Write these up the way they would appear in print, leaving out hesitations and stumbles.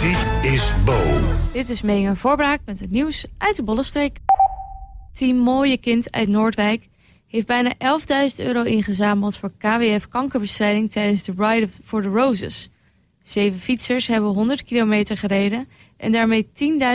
Dit is Bo. Dit is Megan Voorbraak met het nieuws uit de Bollenstreek. Team Mooie Kind uit Noordwijk heeft bijna €11.000 ingezameld voor KWF kankerbestrijding tijdens de Ride for the Roses. 7 fietsers hebben 100 kilometer gereden en daarmee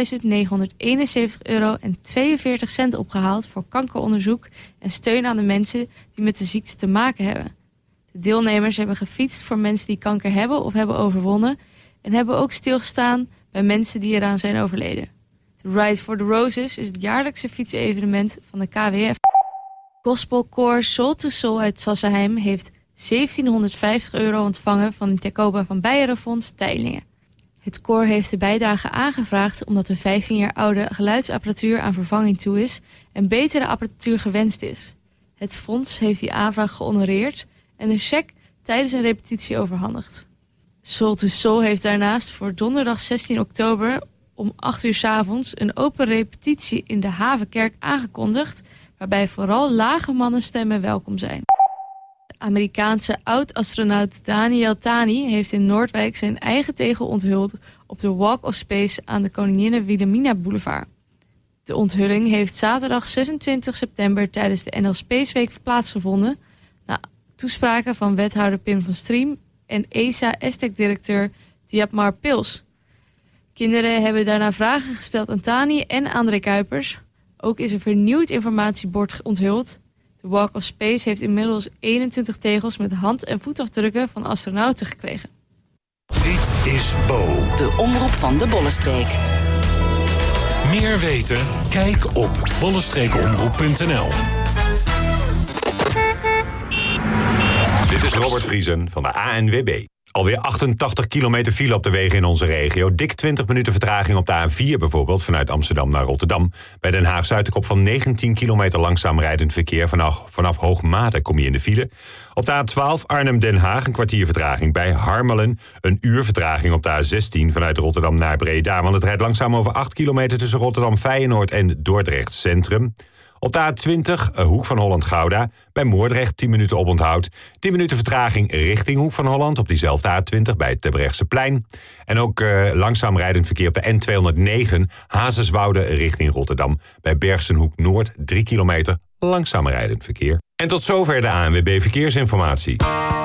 €10.971,42 opgehaald voor kankeronderzoek en steun aan de mensen die met de ziekte te maken hebben. De deelnemers hebben gefietst voor mensen die kanker hebben of hebben overwonnen en hebben ook stilgestaan bij mensen die eraan zijn overleden. De Ride for the Roses is het jaarlijkse fietsevenement van de KWF. Gospelkoor Soul to Soul uit Sassenheim heeft €1.750 ontvangen van het Jacoba van Beijerenfonds Teylingen. Het koor heeft de bijdrage aangevraagd omdat de 15 jaar oude geluidsapparatuur aan vervanging toe is en betere apparatuur gewenst is. Het fonds heeft die aanvraag gehonoreerd en een cheque tijdens een repetitie overhandigd. Soul to Soul heeft daarnaast voor donderdag 16 oktober om 8 uur 's avonds een open repetitie in de Havenkerk aangekondigd, waarbij vooral lage mannenstemmen welkom zijn. De Amerikaanse oud-astronaut Daniel Tani heeft in Noordwijk zijn eigen tegel onthuld op de Walk of Space aan de Koningin Wilhelmina Boulevard. De onthulling heeft zaterdag 26 september tijdens de NL Space Week plaatsgevonden, na toespraken van wethouder Pim van Striem en ESA-ESTEC-directeur Dietmar Pils. Kinderen hebben daarna vragen gesteld aan Tani en André Kuipers. Ook is een vernieuwd informatiebord onthuld. De Walk of Space heeft inmiddels 21 tegels met hand- en voetafdrukken van astronauten gekregen. Dit is Bo. De omroep van de Bollenstreek. Meer weten? Kijk op bollenstreekomroep.nl. Dit is Robert Vriesen van de ANWB. Alweer 88 kilometer file op de wegen in onze regio. Dik 20 minuten vertraging op de A4 bijvoorbeeld, vanuit Amsterdam naar Rotterdam. Bij Den Haag-Zuid de kop van 19 kilometer langzaam rijdend verkeer. Vanaf Hoogmade kom je in de file. Op de A12 Arnhem-Den Haag een kwartier vertraging. Bij Harmelen een uur vertraging op de A16 vanuit Rotterdam naar Breda. Want het rijdt langzaam over 8 kilometer tussen Rotterdam-Feyenoord en Dordrecht Centrum. Op de A20, Hoek van Holland-Gouda, bij Moordrecht 10 minuten oponthoud. 10 minuten vertraging richting Hoek van Holland op diezelfde A20 bij het Terbrechtseplein. En ook langzaam rijdend verkeer op de N209, Hazeswoude richting Rotterdam. Bij Bergsenhoek Noord 3 kilometer langzaam rijdend verkeer. En tot zover de ANWB Verkeersinformatie.